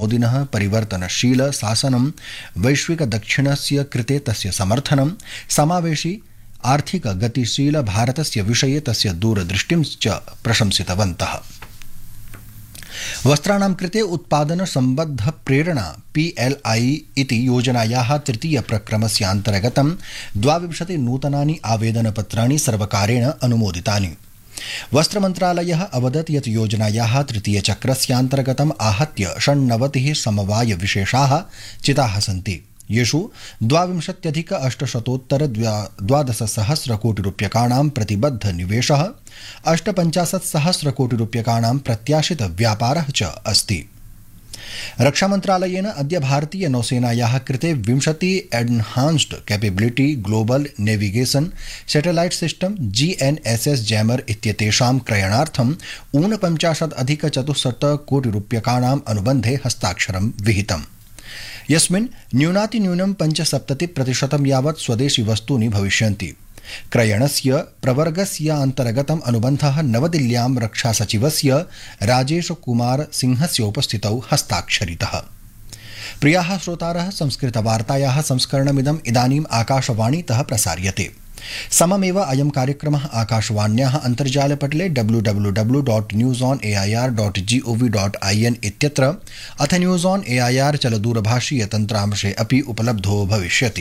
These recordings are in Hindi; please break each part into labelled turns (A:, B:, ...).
A: मोदिनः परिवर्तनशील शासनं वैश्विक दक्षिणस्य कृते तस्य समर्थनं समावेशी आर्थिक गतिशील भारतस्य विषये तस्य दूरदृष्टिं च प्रशंसितवन्तः। वस्त्राणां कृते उत्पादन सम्बद्ध प्रेरणा PLI इति योजनायाः तृतीय प्रक्रमस्य अन्तर्गतं 22 नूतनानि आवेदनपत्राणि सर्वकारेण अनुमोदितानि। वस्त्रमन्त्रालयः अवदत् यत् योजनायाः तृतीयचक्रस्यान्तर्गतम् आहत्य 96 समवायविशेषाः चिताः सन्ति, येषु 22,800 कोटिरूप्यकाणां प्रतिबद्ध निवेशः, 58,000 कोटिरूप्यकाणां प्रत्याशित व्यापारः च अस्ति। रक्षामन्त्रालयेन अद्य भारतीय नौसेनायाः कृते 20 एन्हान्स्ड capability global navigation satellite system GNSS jammer इत्येतेषां क्रयणार्थं 49,400 कोटिरूप्यकाणाम् अनुबन्धे हस्ताक्षरं विहितम्, यस्मिन् न्यूनातिन्यूनं 75% यावत् स्वदेशी वस्तूनि भविष्यन्ति। क्रयणस्य प्रवर्गस्य अन्तर्गतम् अनुबन्धः नवदिल्ल्यां रक्षासचिवस्य राजेश कुमार सिंहस्य उपस्थितौ हस्ताक्षरितः। प्रियाः श्रोतारः, संस्कृतवार्तायाः संस्करणमिदम् इदानीम् आकाशवाणीतः प्रसार्यते। सममेव अयं कार्यक्रमः आकाशवाण्याः अन्तर्जालपटले www.newsonair.gov.in इत्यत्र अथ न्यूज़ ऑन AIR चलदूरभाषीय तन्त्रांशे अपि उपलब्धो भविष्यति।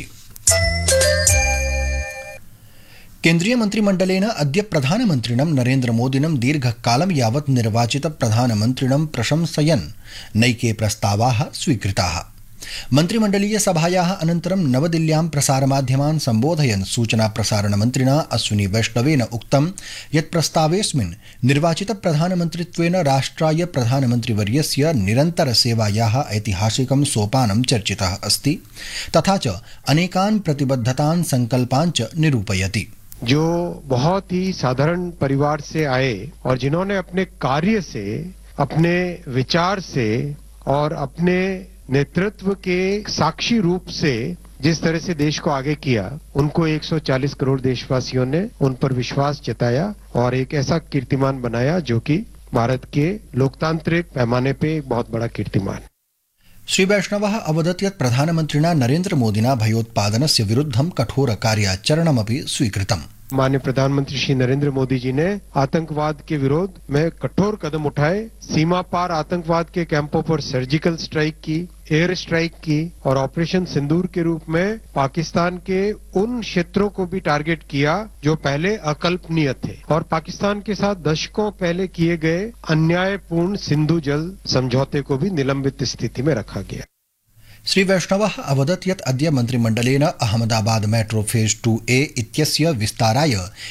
A: केन्द्रीय मन्त्रिमण्डलेन अद्य प्रधानमन्त्रिणं नरेन्द्रमोदिनं दीर्घकालं यावत् निर्वाचित प्रधानमन्त्रिणं प्रशंसयन् नैके प्रस्तावाः स्वीकृताः। मन्त्रिमण्डलीय सभायाः अनन्तरं नवदिल्ल्यां प्रसारमाध्यमान् सम्बोधयन् सूचना प्रसारणमन्त्रिणा अश्विनी वैष्णवेन उक्तं यत् प्रस्तावेऽस्मिन् निर्वाचित प्रधानमन्त्रित्वेन राष्ट्राय प्रधानमन्त्रिवर्यस्य निरन्तरसेवायाः ऐतिहासिकं सोपानं चर्चितः अस्ति, तथा च अनेकान् प्रतिबद्धतान् संकल्पान् च निरूपयति।
B: जो बहुत ही साधारण परिवार से आए और जिन्होंने अपने कार्य से, अपने विचार से और अपने नेतृत्व के साक्षी रूप से जिस तरह से देश को आगे किया, उनको 140 करोड़ देशवासियों ने उन पर विश्वास जताया और एक ऐसा कीर्तिमान बनाया जो कि भारत के लोकतांत्रिक पैमाने पे एक बहुत बड़ा कीर्तिमान।
A: श्री वैष्णवः अवदत् यत् प्रधानमन्त्रिणा नरेन्द्रमोदिना भयोत्पादनस्य विरुद्धं कठोर कार्याचरणमपि स्वीकृतम्।
B: माननीय प्रधानमंत्री श्री नरेंद्र मोदी जी ने आतंकवाद के विरोध में कठोर कदम उठाए, सीमा पार आतंकवाद के कैंपों पर सर्जिकल स्ट्राइक की, एयर स्ट्राइक की और ऑपरेशन सिंदूर के रूप में पाकिस्तान के उन क्षेत्रों को भी टारगेट किया जो पहले अकल्पनीय थे और पाकिस्तान के साथ दशकों पहले किए गए अन्यायपूर्ण सिंधु जल समझौते को भी निलंबित स्थिति में रखा गया।
A: श्री वैष्णवः अवदत् यत् अद्य मन्त्रिमण्डलेन अहमदाबाद मेट्रो फेज 2A इत्यस्य विस्ताराय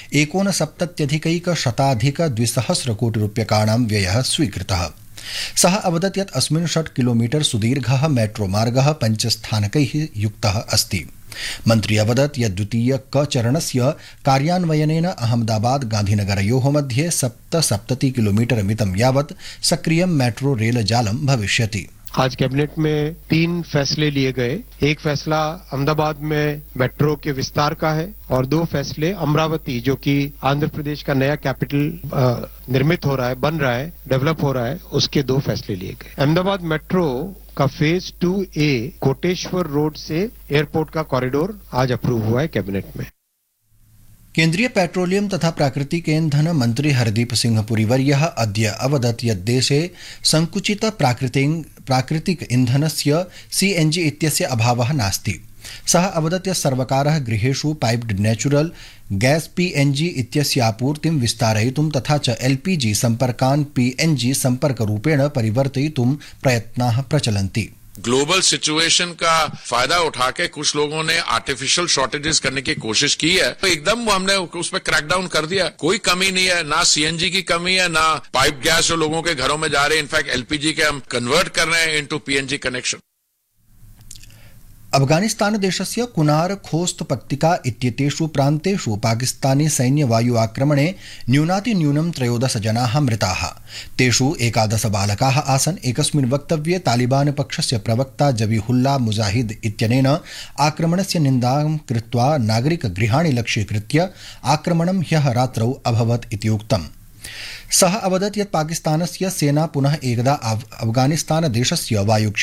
A: 69,100 कोटिरूप्यकाणां व्ययः स्वीकृतः। सः अवदत् यत् अस्मिन् 6 किलोमीटर सुदीर्घः मेट्रो मार्गः 5 स्थानकैः युक्तः अस्ति। मन्त्री अवदत् यत् द्वितीय चरणस्य कार्यान्वयनेन अहमदाबाद गांधीनगरयोः मध्ये 77 किलोमीटर मितं यावत् सक्रियं मेट्रो रेल जालं भविष्यति।
B: आज कैबिनेट में 3 फैसले लिए गए। एक फैसला अहमदाबाद में मेट्रो के विस्तार का है और 2 फैसले अमरावती, जो कि आंध्र प्रदेश का नया कैपिटल निर्मित हो रहा है, बन रहा है, डेवलप हो रहा है, उसके 2 फैसले लिए गए। अहमदाबाद मेट्रो का फेज 2A कोटेश्वर रोड से एयरपोर्ट का कॉरिडोर आज अप्रूव हुआ है कैबिनेट में।
A: केन्द्रीय पेट्रोलियम तथा प्राकृतिक ईंधन मंत्री हरदीप सिंह पुरीवर्यः अद्य अवदत् यत् देशे संकुचित प्राकृतिक ईंधनस्य CNG इत्यस्य अभावः नास्ति। सः अवदत् यत् सर्वकारः गृहेषु पाइप्ड नेचुरल गैस PNG इत्यस्य आपूर्तिं विस्तारयितुं तथा च LPG सम्पर्कान् PNG सम्पर्करूपेण परिवर्तयितुं प्रयत्नाः प्रचलन्ति।
C: ग्लोबल सिचुएशन का फायदा उठा के कुछ लोगों ने आर्टिफिशियल शॉर्टेजेस करने की कोशिश की है, तो एकदम हमने उस पर क्रैकडाउन कर दिया। कोई कमी नहीं है, ना CNG की कमी है, ना पाइप गैस जो लोगों के घरों में जा रहे हैं। इनफैक्ट LPG के हम कन्वर्ट कर रहे हैं into PNG connection.
A: अफगानिस्तानदेशस्य Kunar Khost पत्तिका इत्येतेषु प्रान्तेषु Pakistani सैन्यवायु आक्रमणे न्यूनातिन्यूनं 13 जनाः मृताः। तेषु 11 बालकाः आसन्। एकस्मिन् वक्तव्ये तालिबान पक्षस्य प्रवक्ता जबीहुल्ला मुजाहिद इत्यनेन आक्रमणस्य निन्दां कृत्वा नागरिकगृहाणि लक्ष्यीकृत्य आक्रमणं ह्यः रात्रौ अभवत् इति उक्तम्। सः अवदत् यत् पाकिस्तानस्य सेना पुनः एकदा अफगानिस्तानदेशस्य वायुक्षेत्रे